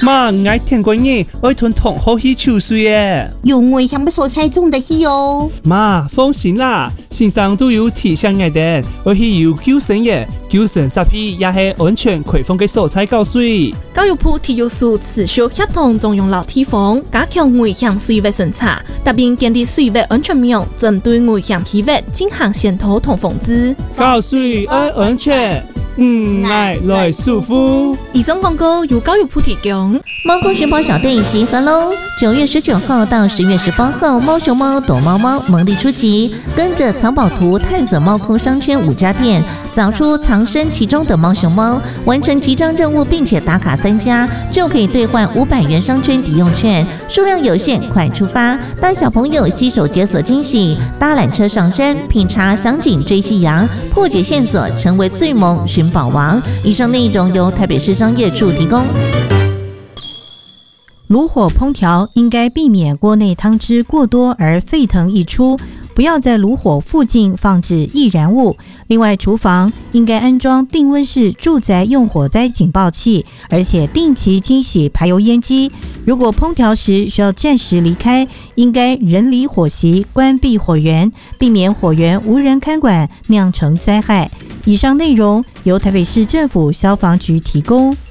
妈，我爱听过你，爱吞同好去抽水耶。 有危险不所猜中的去哦。 妈，放心啦，线上都有提醒我哋，我去有救生员、救生设备也是安全开放嘅所在教水。 教育部体育署持续协同中央老地方，加強危險水域巡查，特別建立水域安全網，針對危險區域進行檢討同防治。 教水愛安全，愛來舒服。 以上廣告由教育部提供。 猫空寻宝小队集合喽！9月19號到10月18號，貓熊貓躲貓貓猛力出擊，跟着藏寶圖探索貓空商圈5家店，找出藏身其中的貓熊貓，完成集章任務並且打卡3家，就可以兌換500元商圈抵用券，數量有限，快出發！帶小朋友攜手解鎖驚喜，搭纜車上山，品茶賞景追夕陽，破解線索，成為最萌尋寶王。以上內容由台北市商業處提供。 爐火烹調應該避免鍋內湯汁過多而沸騰溢出，不要在爐火附近放置易燃物。另外，廚房應該安裝定溫式住宅用火災警報器，而且定期清洗排油煙機。如果烹調時需要暫時離開，應該人離火席，關閉火源，避免火源無人看管釀成災害。以上內容由台北市政府消防局提供。